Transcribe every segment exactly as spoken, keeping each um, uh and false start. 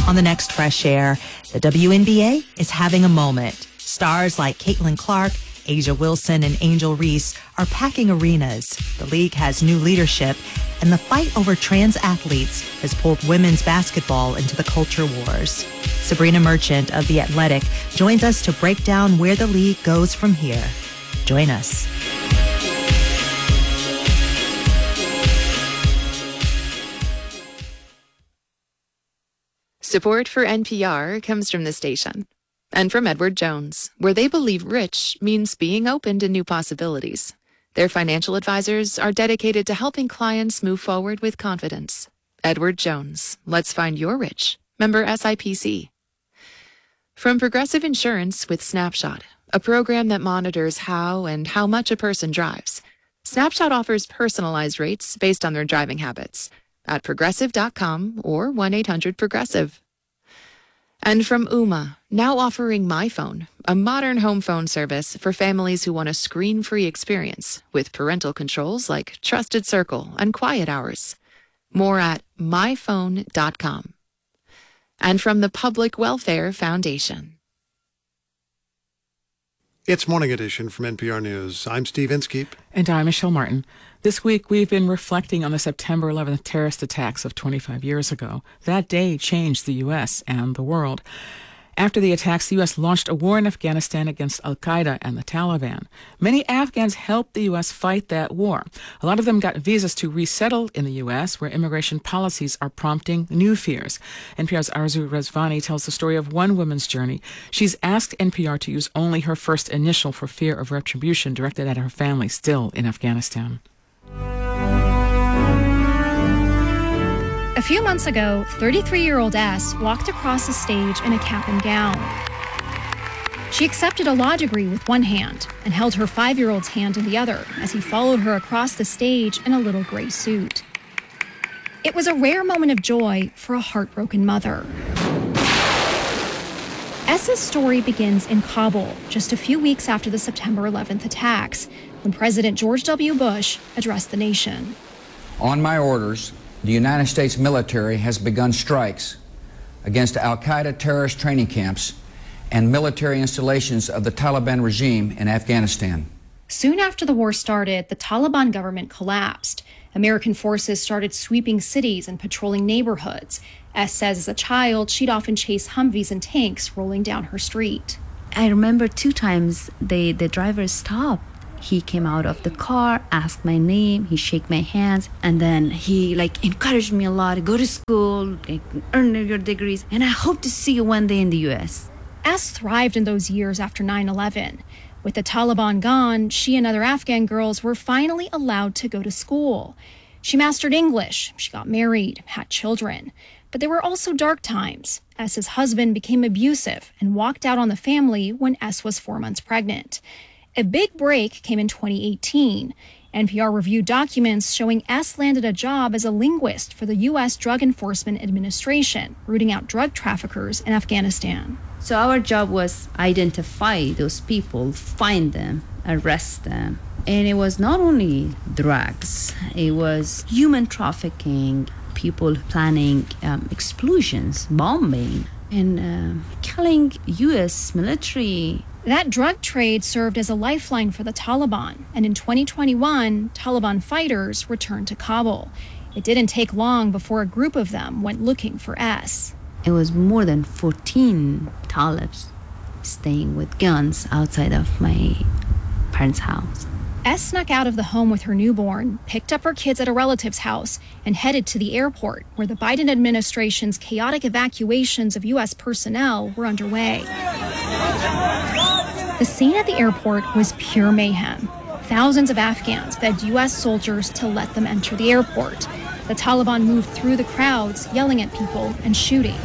On the next Fresh Air, the W N B A is having a moment. Stars like Caitlin Clark, Asia Wilson, and Angel Reese are packing arenas. The league has new leadership, and the fight over trans athletes has pulled women's basketball into the culture wars. Sabrina Merchant of The Athletic joins us to break down where the league goes from here. Join us. Support for N P R comes from the station and from Edward Jones, where they believe rich means being open to new possibilities. Their financial advisors are dedicated to helping clients move forward with confidence. Edward Jones, let's find your rich. Member S I P C. From Progressive Insurance with Snapshot, a program that monitors how and how much a person drives. Snapshot offers personalized rates based on their driving habits at progressive dot com or one eight hundred progressive. And from Ooma, now offering My Phone, a modern home phone service for families who want a screen-free experience with parental controls like Trusted Circle and Quiet Hours. More at my phone dot com. And from the Public Welfare Foundation. It's Morning Edition from N P R News. I'm Steve Inskeep. And I'm Michelle Martin. This week, we've been reflecting on the September eleventh terrorist attacks of twenty-five years ago. That day changed the U S and the world. After the attacks, the U S launched a war in Afghanistan against al-Qaeda and the Taliban. Many Afghans helped the U S fight that war. A lot of them got visas to resettle in the U S, where immigration policies are prompting new fears. N P R's Arzu Rezvani tells the story of one woman's journey. She's asked N P R to use only her first initial for fear of retribution directed at her family still in Afghanistan. A few months ago, thirty-three-year-old S walked across the stage in a cap and gown. She accepted a law degree with one hand and held her five-year-old's hand in the other as he followed her across the stage in a little gray suit. It was a rare moment of joy for a heartbroken mother. S's story begins in Kabul, just a few weeks after the September eleventh attacks, when President George W. Bush addressed the nation. On my orders, the United States military has begun strikes against al-Qaeda terrorist training camps and military installations of the Taliban regime in Afghanistan. Soon after the war started, the Taliban government collapsed. American forces started sweeping cities and patrolling neighborhoods. S says as a child, she'd often chase Humvees and tanks rolling down her street. I remember two times they, the driver stopped. He came out of the car, asked my name, he shook my hands, and then he like encouraged me a lot to go to school, like, earn your degrees, and I hope to see you one day in the U S. S thrived in those years after nine eleven. With the Taliban gone, she and other Afghan girls were finally allowed to go to school. She mastered English, she got married, had children. But there were also dark times. S's husband became abusive and walked out on the family when S was four months pregnant. A big break came in twenty eighteen. N P R reviewed documents showing S landed a job as a linguist for the U S Drug Enforcement Administration, rooting out drug traffickers in Afghanistan. So our job was identify those people, find them, arrest them. And it was not only drugs, it was human trafficking, people planning um, explosions, bombing, and uh, killing U S military. That drug trade served as a lifeline for the Taliban, and in twenty twenty-one, Taliban fighters returned to Kabul. It didn't take long before a group of them went looking for S. It was more than fourteen Talibs staying with guns outside of my parents' house. S snuck out of the home with her newborn, picked up her kids at a relative's house, and headed to the airport, where the Biden administration's chaotic evacuations of U S personnel were underway. The scene at the airport was pure mayhem. Thousands of Afghans begged U S soldiers to let them enter the airport. The Taliban moved through the crowds, yelling at people and shooting.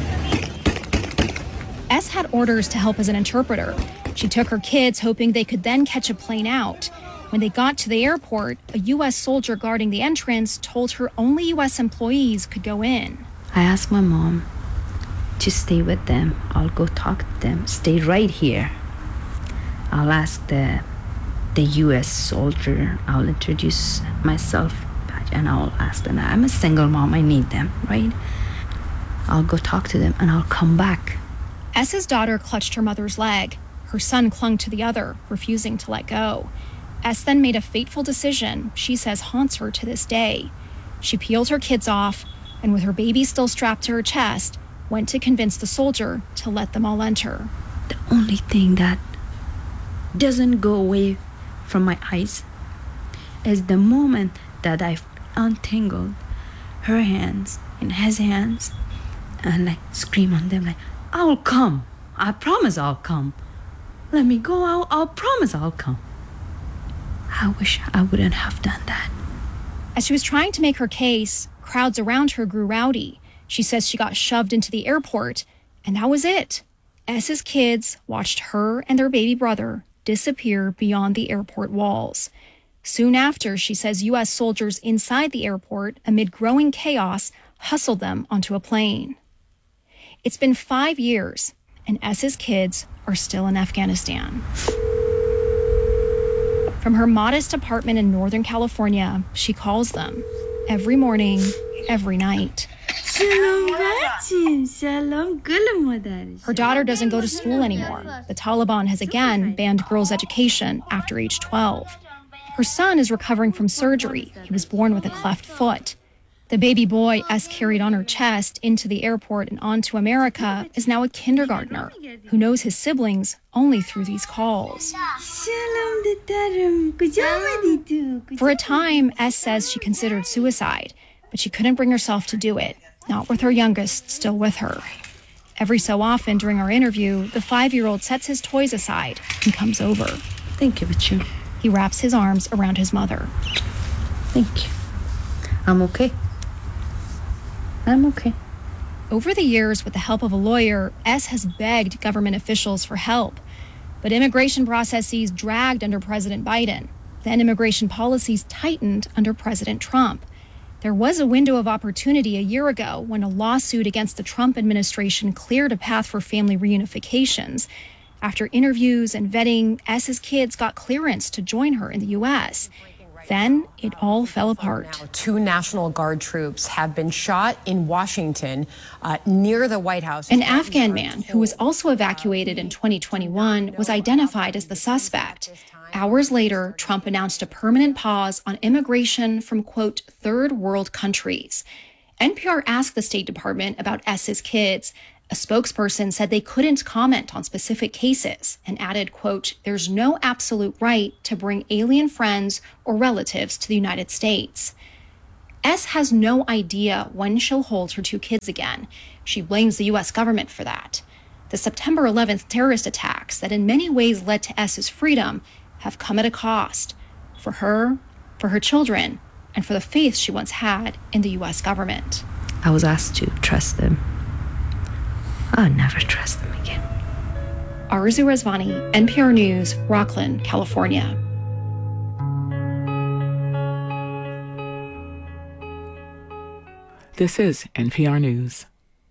S had orders to help as an interpreter. She took her kids, hoping they could then catch a plane out. When they got to the airport, a U S soldier guarding the entrance told her only U S employees could go in. I asked my mom to stay with them. I'll go talk to them. Stay right here. I'll ask the the U S soldier. I'll introduce myself and I'll ask them. I'm a single mom. I need them, right? I'll go talk to them and I'll come back. S's daughter clutched her mother's leg. Her son clung to the other, refusing to let go. S then made a fateful decision she says haunts her to this day. She peeled her kids off, and with her baby still strapped to her chest, went to convince the soldier to let them all enter. The only thing that doesn't go away from my eyes is the moment that I've untangled her hands in his hands and like scream on them like, I'll come. I promise I'll come. Let me go. I'll, I'll promise I'll come. I wish I wouldn't have done that. As she was trying to make her case, crowds around her grew rowdy. She says she got shoved into the airport, and that was it. S's kids watched her and their baby brother disappear beyond the airport walls. Soon after, she says U S soldiers inside the airport, amid growing chaos, hustled them onto a plane. It's been five years, and S's kids are still in Afghanistan. From her modest apartment in Northern California, she calls them every morning, every night. Her daughter doesn't go to school anymore. The Taliban has again banned girls' education after age twelve. Her son is recovering from surgery. He was born with a cleft foot. The baby boy S carried on her chest into the airport and onto America is now a kindergartner who knows his siblings only through these calls. For a time, S says she considered suicide, but she couldn't bring herself to do it, not with her youngest still with her. Every so often during our interview, the five-year-old sets his toys aside and comes over. Thank you, Bichu. He wraps his arms around his mother. Thank you. I'm okay. I'm okay. Over the years, with the help of a lawyer, S has begged government officials for help. But immigration processes dragged under President Biden. Then immigration policies tightened under President Trump. There was a window of opportunity a year ago when a lawsuit against the Trump administration cleared a path for family reunifications. After interviews and vetting, S's kids got clearance to join her in the U S. Then it all fell apart. Now, two National Guard troops have been shot in Washington uh, near the White House. An Afghan man who was also evacuated in twenty twenty-one was identified as the suspect. Hours later, Trump announced a permanent pause on immigration from, quote, third world countries. N P R asked the State Department about S's kids. A spokesperson said they couldn't comment on specific cases and added, quote, there's no absolute right to bring alien friends or relatives to the United States. S has no idea when she'll hold her two kids again. She blames the U S government for that. The September eleventh terrorist attacks that in many ways led to S's freedom have come at a cost for her, for her children, and for the faith she once had in the U S government. I was asked to trust them. I'll never trust them again. Arzu Rezvani, N P R News, Rocklin, California. This is N P R News.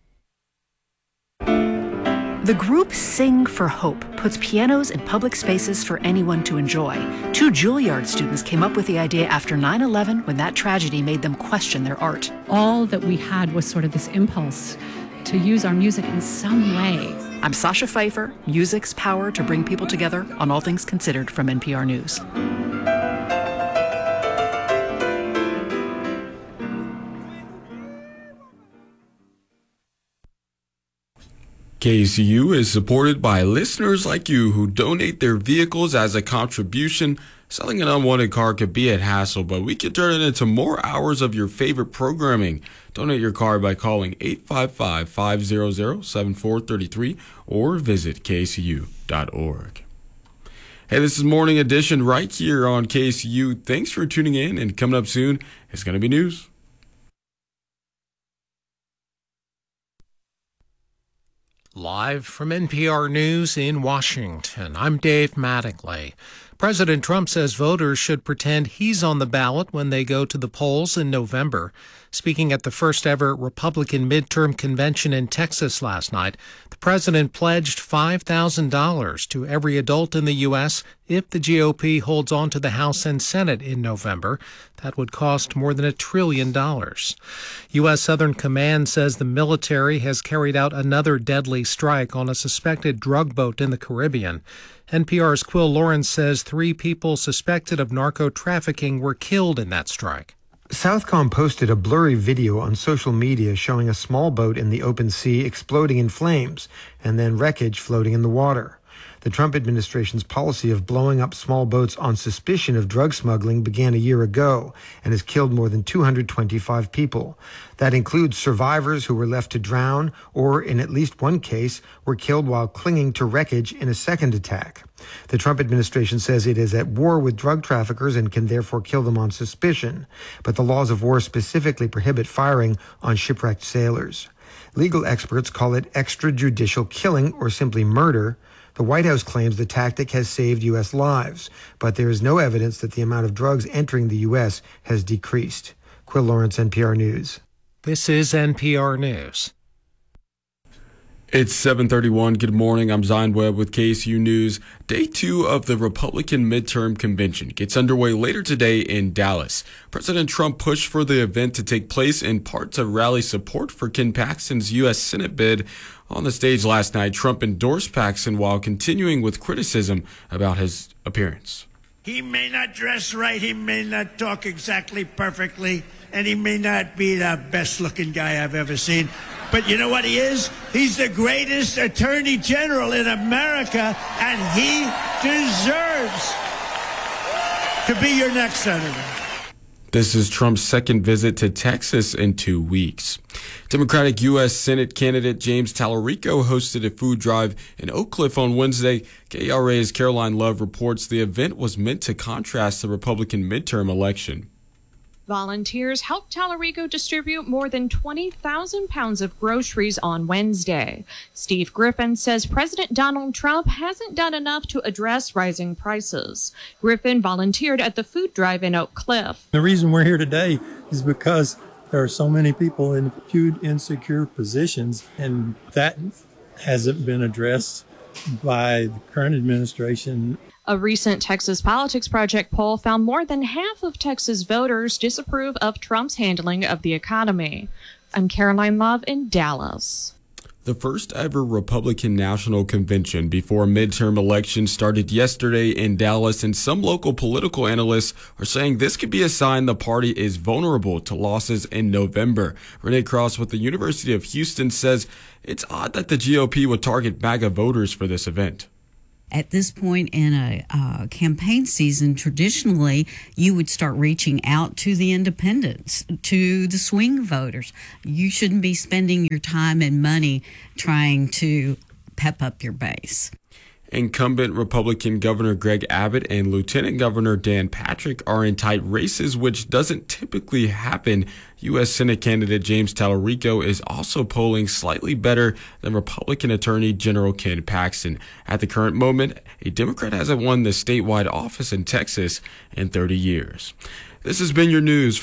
The group Sing for Hope puts pianos in public spaces for anyone to enjoy. Two Juilliard students came up with the idea after nine eleven when that tragedy made them question their art. All that we had was sort of this impulse to use our music in some way. I'm Sasha Pfeiffer, music's power to bring people together on All Things Considered from N P R News. K C U is supported by listeners like you who donate their vehicles as a contribution. Selling an unwanted car could be a hassle, but we can turn it into more hours of your favorite programming. Donate your car by calling eight five five, five hundred, seven four three three or visit K C U dot org. Hey, this is Morning Edition right here on K C U. Thanks for tuning in, and coming up soon, it's going to be news. Live from N P R News in Washington, I'm Dave Mattingly. President Trump says voters should pretend he's on the ballot when they go to the polls in November. Speaking at the first ever Republican midterm convention in Texas last night, the president pledged five thousand dollars to every adult in the U S if the G O P holds on to the House and Senate in November. That would cost more than a trillion dollars. U S Southern Command says the military has carried out another deadly strike on a suspected drug boat in the Caribbean. N P R's Quill Lawrence says three people suspected of narco-trafficking were killed in that strike. Southcom posted a blurry video on social media showing a small boat in the open sea exploding in flames and then wreckage floating in the water. The Trump administration's policy of blowing up small boats on suspicion of drug smuggling began a year ago and has killed more than two hundred twenty-five people. That includes survivors who were left to drown or, in at least one case, were killed while clinging to wreckage in a second attack. The Trump administration says it is at war with drug traffickers and can therefore kill them on suspicion, but the laws of war specifically prohibit firing on shipwrecked sailors. Legal experts call it extrajudicial killing or simply murder. The White House claims the tactic has saved U S lives, but there is no evidence that the amount of drugs entering the U S has decreased. Quill Lawrence, N P R News. This is N P R News. It's seven thirty-one. Good morning. I'm Zion Webb with K S U News. Day two of the Republican midterm convention gets underway later today in Dallas. President Trump pushed for the event to take place in part to rally support for Ken Paxton's U S Senate bid. On the stage last night, Trump endorsed Paxton while continuing with criticism about his appearance. He may not dress right, he may not talk exactly perfectly, and he may not be the best-looking guy I've ever seen. But you know what he is? He's the greatest attorney general in America, and he deserves to be your next senator. This is Trump's second visit to Texas in two weeks. Democratic U S Senate candidate James Tallarico hosted a food drive in Oak Cliff on Wednesday. K R A's Caroline Love reports the event was meant to contrast the Republican midterm election. Volunteers helped Tallarico distribute more than twenty thousand pounds of groceries on Wednesday. Steve Griffin says President Donald Trump hasn't done enough to address rising prices. Griffin volunteered at the food drive in Oak Cliff. The reason we're here today is because there are so many people in food insecure positions, and that hasn't been addressed by the current administration. A recent Texas Politics Project poll found more than half of Texas voters disapprove of Trump's handling of the economy. I'm Caroline Love in Dallas. The first ever Republican National Convention before midterm elections started yesterday in Dallas, and some local political analysts are saying this could be a sign the party is vulnerable to losses in November. Renee Cross with the University of Houston says it's odd that the G O P would target MAGA voters for this event. At this point in a uh, campaign season, traditionally, you would start reaching out to the independents, to the swing voters. You shouldn't be spending your time and money trying to pep up your base. Incumbent Republican Governor Greg Abbott and Lieutenant Governor Dan Patrick are in tight races, which doesn't typically happen. U S Senate candidate James Tallarico is also polling slightly better than Republican Attorney General Ken Paxton. At the current moment, a Democrat hasn't won the statewide office in Texas in thirty years. This has been your news.